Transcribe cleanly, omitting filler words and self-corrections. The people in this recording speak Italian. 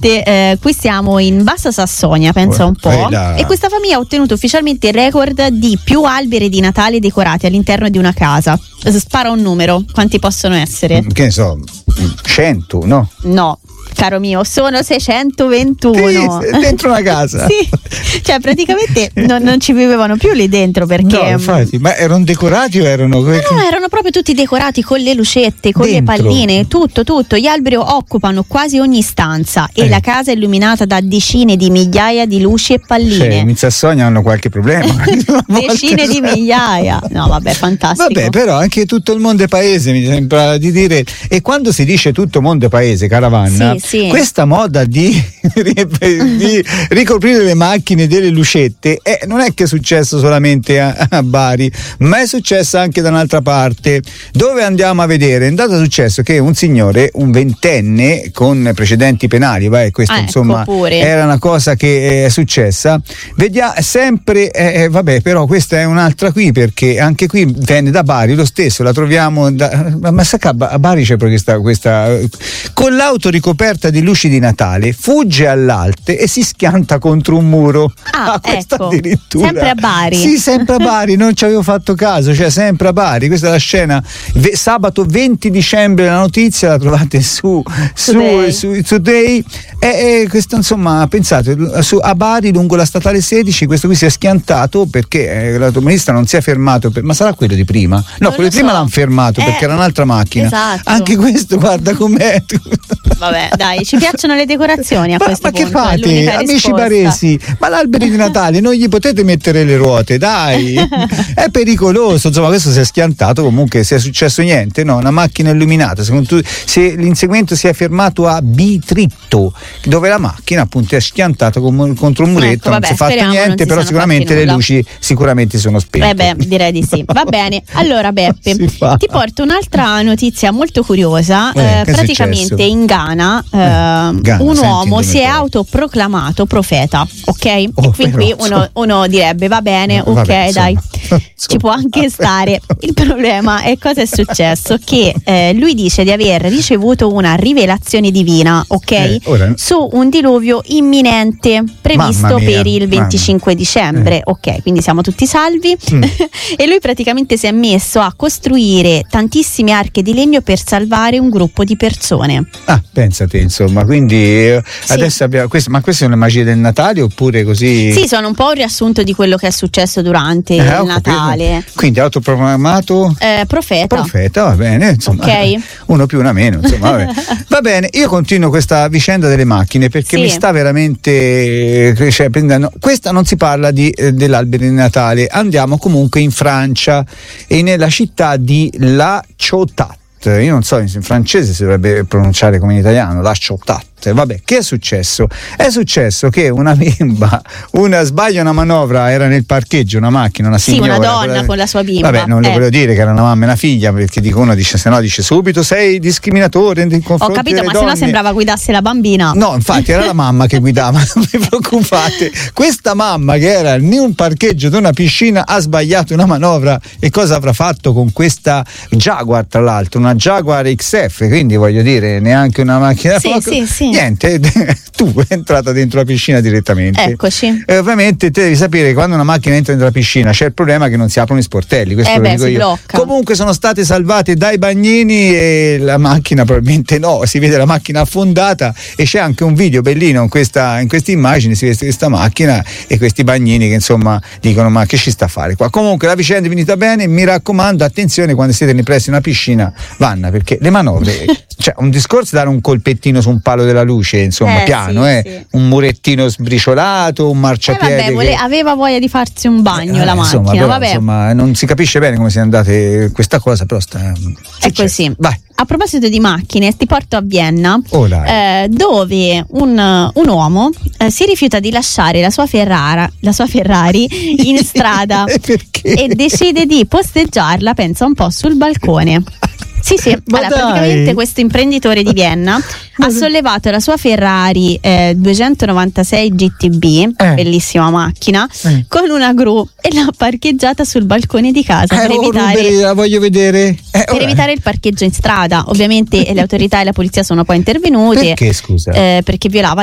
praticamente qui siamo in Bassa Sassonia, pensa un po', e questa famiglia ha ottenuto ufficialmente il record di più alberi di Natale decorati all'interno di una casa. Spara un numero, quanti possono essere? Che ne so, 100, no? No, caro mio, sono 621. Sì, dentro una casa. Sì, cioè praticamente non ci vivevano più lì dentro, perché no, infatti, ma erano decorati o erano? No, erano proprio tutti decorati con le lucette, con dentro le palline, tutto. Gli alberi occupano quasi ogni stanza e la casa è illuminata da decine di migliaia di luci e palline. In Sassonia hanno qualche problema. Decine di migliaia. No, vabbè, fantastico. Vabbè, però anche tutto il mondo è paese, mi sembra di dire. E quando si dice tutto mondo è paese, Caravanna, sì. Questa moda di ricoprire le macchine delle lucette non è che è successo solamente a Bari, ma è successo anche da un'altra parte. Dove andiamo a vedere? È andato successo che un signore, un ventenne con precedenti penali, questo insomma pure. Era una cosa che è successa. Vediamo sempre, vabbè, però questa è un'altra qui, perché anche qui venne da Bari lo stesso, la troviamo ma sa che a Bari c'è questa con l'auto ricoperta di luci di Natale, fugge all'alte e si schianta contro un muro. Questa ecco, addirittura sempre a Bari. Sì, sempre a Bari, non ci avevo fatto caso, cioè sempre a Bari. Questa è la scena sabato 20 dicembre, la notizia la trovate su Today. E questo, insomma, pensate, a Bari lungo la statale 16 questo qui si è schiantato perché l'automobilista non si è fermato, ma sarà quello di prima? No, quello di prima l'hanno fermato perché era un'altra macchina. Esatto. Anche questo, guarda com'è. Vabbè, dai, ci piacciono le decorazioni a questo punto. Ma che fate, amici baresi? Ma l'albero di Natale non gli potete mettere le ruote, dai, è pericoloso. Insomma, questo si è schiantato, comunque se è successo niente, no? Una macchina illuminata. Secondo tu, se l'inseguimento si è fermato a Bitritto, dove la macchina appunto è schiantata contro un muretto, non si è fatto niente, però sicuramente le luci sicuramente sono spente. Direi di sì. Va bene, allora Beppe, ti porto un'altra notizia molto curiosa. Praticamente in Ghana, un uomo si è autoproclamato profeta, ok? E qui uno direbbe va bene, ok, vabbè, dai, ci può anche stare. Il problema è cosa è successo, che lui dice di aver ricevuto una rivelazione divina, ok? Su un diluvio imminente previsto per il 25 dicembre, ok? Quindi siamo tutti salvi. E lui praticamente si è messo a costruire tantissime arche di legno per salvare un gruppo di persone. Pensate, insomma, quindi adesso abbiamo questo, ma queste sono le magie del Natale oppure così? Sì, sono un po' un riassunto di quello che è successo durante il Natale. Quindi autoproclamato profeta, va bene, insomma, uno più una meno, insomma, vabbè. Va bene, io continuo questa vicenda delle macchine perché mi sta veramente prendendo. Questa non si parla dell'albero di Natale, andiamo comunque in Francia e nella città di La Ciotat. Io non so, in francese si dovrebbe pronunciare come in italiano, La Ciotat. Vabbè, che è successo? È successo che una bimba, sbaglia una manovra, era nel parcheggio una macchina, una signora. Sì, una donna con la sua bimba. Vabbè, non lo volevo dire che era una mamma e una figlia, perché uno dice, se no dice subito sei discriminatore nei confronti Ho capito, delle ma donne. se no sembrava guidasse la bambina. No, infatti era la mamma che guidava, non vi preoccupate. Questa mamma che era in un parcheggio di una piscina ha sbagliato una manovra, e cosa avrà fatto con questa Jaguar, tra l'altro, una Jaguar XF, quindi voglio dire, neanche una macchina da poco. Sì. Niente, tu è entrata dentro la piscina direttamente. Eccoci. Ovviamente te devi sapere che quando una macchina entra dentro la piscina c'è il problema che non si aprono i sportelli, questo lo dico io. Blocca. Comunque sono state salvate dai bagnini e la macchina probabilmente no, si vede la macchina affondata e c'è anche un video bellino in queste immagini, si vede questa macchina e questi bagnini che insomma dicono ma che ci sta a fare qua. Comunque la vicenda è finita bene, mi raccomando attenzione quando siete pressi una piscina, Vanna, perché le manovre cioè un discorso dare un colpettino su un palo della luce, insomma, piano, sì. Un murettino sbriciolato, un marciapiede. Aveva voglia di farsi un bagno la insomma, macchina, però, vabbè. Insomma, non si capisce bene come sia andata questa cosa, però è così. Vai. A proposito di macchine, ti porto a Vienna, dove un uomo si rifiuta di lasciare la sua Ferrari in strada e decide di posteggiarla, pensa un po', sul balcone. Sì, allora, praticamente questo imprenditore di Vienna ha sollevato la sua Ferrari 296 GTB, bellissima macchina, con una gru e l'ha parcheggiata sul balcone di casa per evitare, la voglio vedere. Per evitare il parcheggio in strada. Ovviamente le autorità e la polizia sono poi intervenute. Perché, scusa? Perché violava